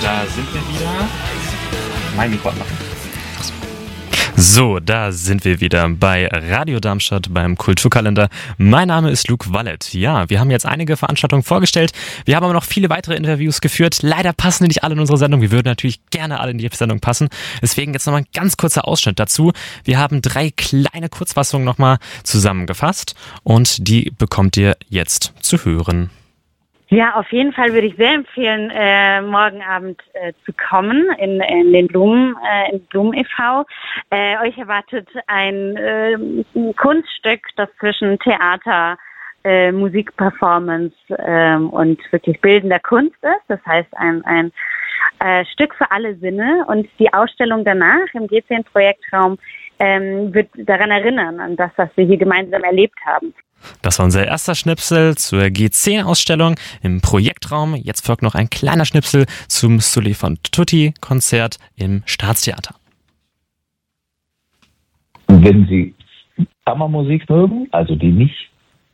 da sind wir wieder. Mein Mikro anmachen. So, da sind wir wieder bei Radio Darmstadt beim Kulturkalender. Mein Name ist Luke Wallet. Ja, wir haben jetzt einige Veranstaltungen vorgestellt. Wir haben aber noch viele weitere Interviews geführt. Leider passen die nicht alle in unsere Sendung. Wir würden natürlich gerne alle in die Sendung passen. Deswegen jetzt nochmal ein ganz kurzer Ausschnitt dazu. Wir haben 3 kleine Kurzfassungen nochmal zusammengefasst und die bekommt ihr jetzt zu hören. Ja, auf jeden Fall würde ich sehr empfehlen, morgen Abend zu kommen in den Blumen, in Blumen e.V. Euch erwartet ein Kunststück, das zwischen Theater, Musikperformance und wirklich bildender Kunst ist. Das heißt, ein Stück für alle Sinne. Und die Ausstellung danach im G10-Projektraum wird daran erinnern, an das, was wir hier gemeinsam erlebt haben. Das war unser erster Schnipsel zur G10-Ausstellung im Projektraum. Jetzt folgt noch ein kleiner Schnipsel zum Sully von Tutti-Konzert im Staatstheater. Wenn Sie Kammermusik mögen, also die nicht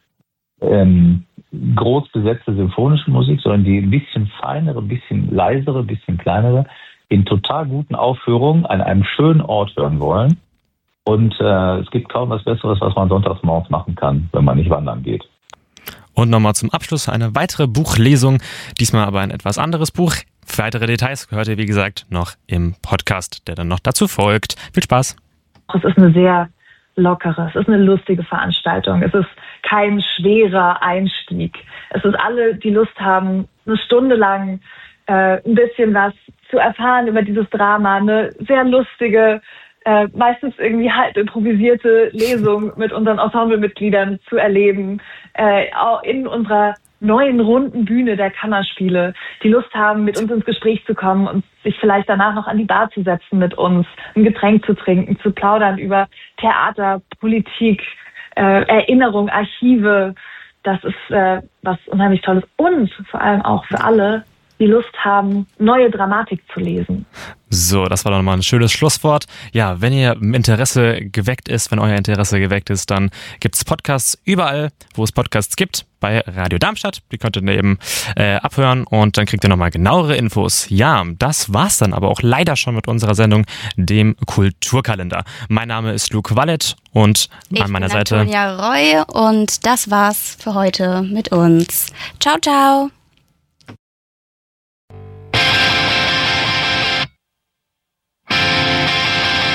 groß besetzte symphonische Musik, sondern die ein bisschen feinere, ein bisschen leisere, ein bisschen kleinere, in total guten Aufführungen an einem schönen Ort hören wollen. Und es gibt kaum was Besseres, was man sonntags morgens machen kann, wenn man nicht wandern geht. Und nochmal zum Abschluss eine weitere Buchlesung, diesmal aber ein etwas anderes Buch. Weitere Details hört ihr, wie gesagt, noch im Podcast, der dann noch dazu folgt. Viel Spaß! Es ist eine sehr lockere, es ist eine lustige Veranstaltung. Es ist kein schwerer Einstieg. Es ist alle, die Lust haben, eine Stunde lang ein bisschen was zu erfahren über dieses Drama, eine sehr lustige, meistens irgendwie halt improvisierte Lesung mit unseren Ensemblemitgliedern zu erleben, auch in unserer neuen runden Bühne der Kammerspiele, die Lust haben, mit uns ins Gespräch zu kommen und sich vielleicht danach noch an die Bar zu setzen mit uns, ein Getränk zu trinken, zu plaudern über Theater, Politik, Erinnerung, Archive. Das ist was unheimlich Tolles und vor allem auch für alle, die Lust haben, neue Dramatik zu lesen. So, das war doch nochmal ein schönes Schlusswort. Ja, wenn ihr Interesse geweckt ist, wenn euer Interesse geweckt ist, dann gibt's Podcasts überall, wo es Podcasts gibt, bei Radio Darmstadt. Die könnt ihr eben abhören und dann kriegt ihr nochmal genauere Infos. Ja, das war's dann aber auch leider schon mit unserer Sendung, dem Kulturkalender. Mein Name ist Luke Wallet und an meiner Seite Antonia Roy und das war's für heute mit uns. Ciao, ciao!